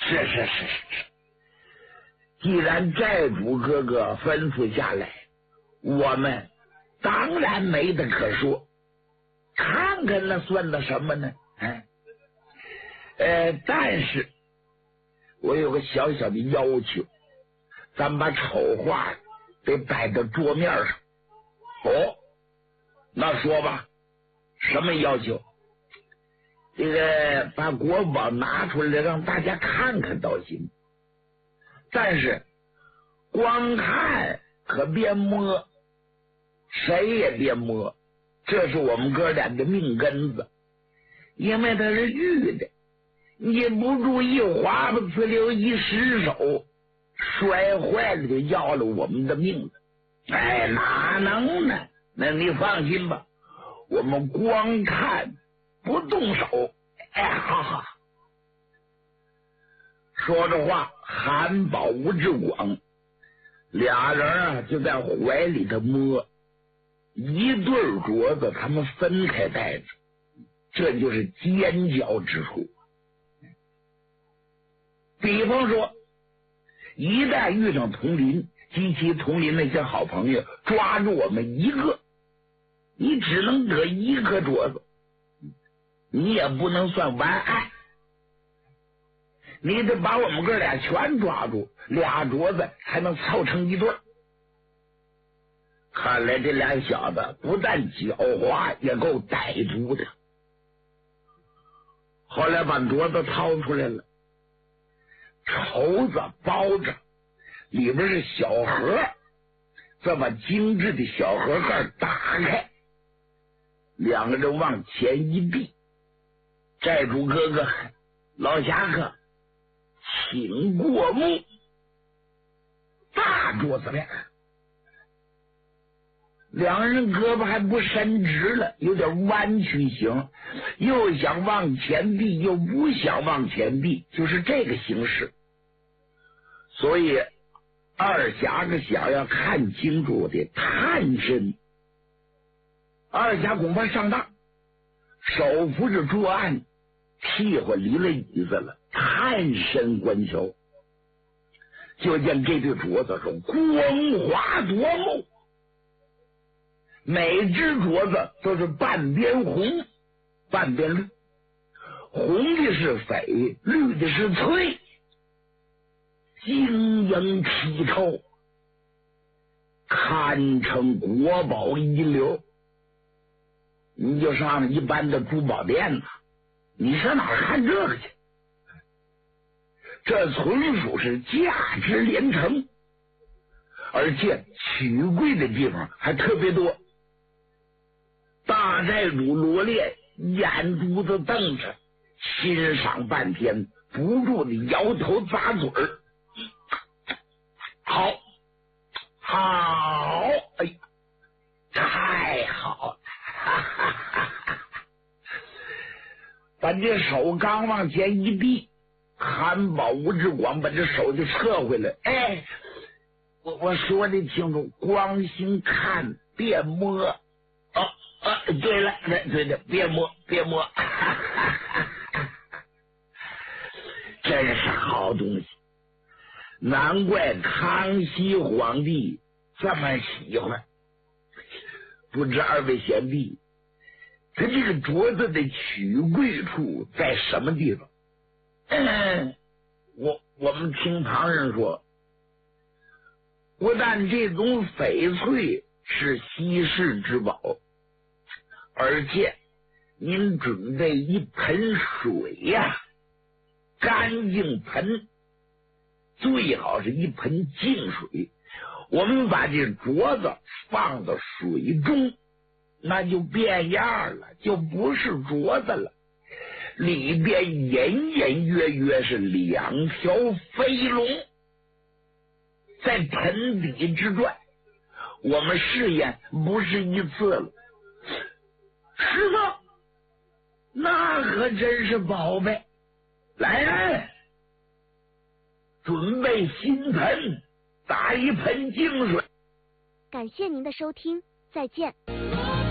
是。既然寨主哥哥吩咐下来，我们当然没得可说。看看那算得什么呢？但是我有个小小的要求，咱把丑话得摆到桌面上。哦，那说吧，什么要求？这个把国宝拿出来让大家看看倒行，但是光看可别摸，谁也别摸，这是我们哥俩的命根子，因为它是玉的，你不注意滑不呲溜一失手摔坏了，就要了我们的命了。哪能呢？那你放心吧，我们光看不动手。好。说着话，韩宝、吴志广俩人就在怀里头摸，一对镯子他们分开戴着，这就是尖角之处。比方说，一旦遇上同林及其同林那些好朋友抓住我们一个，你只能得一个镯子，你也不能算完案，你得把我们哥俩全抓住，俩镯子才能凑成一对。看来这俩小子不但狡猾，也够歹毒的。后来把镯子掏出来了，绸子包着，里边是小盒，再把精致的小盒盖打开，两个人往前一避，寨主哥哥，老侠客，请过目。大桌子面，两人胳膊还不伸直了，有点弯曲形，又想往前避又不想往前避，就是这个形式。所以二侠子想要看清楚得探身，二侠恐怕上当，手扶着桌案，屁股离了椅子了，探身观瞧，就见这对镯子是光滑夺目，每只镯子都是半边红半边绿，红的是翡，绿的是翠，晶莹剔透，堪称国宝一流。你就上一般的珠宝店了，你上哪儿看这个去？这纯属是价值连城，而且取贵的地方还特别多。大寨主罗烈眼珠子瞪着，欣赏半天，不住的摇头咂嘴儿。好，哎呀，太好了！把这手刚往前一递，韩宝吴志广把这手就撤回来。我说的清楚，光心看别摸。对了，别摸，真是好东西，难怪康熙皇帝这么喜欢。不知二位贤弟，他这个镯子的取贵处在什么地方？我们听旁人说，不但这种翡翠是稀世之宝，而且您准备一盆水呀，干净盆，最好是一盆净水。我们把这镯子放到水中，那就变样了，就不是镯子了。里边隐隐约约是两条飞龙在盆底之转。我们试验不是一次了。师傅，那可真是宝贝！来人，准备新盆，打一盆净水。 感谢您的收听，再见。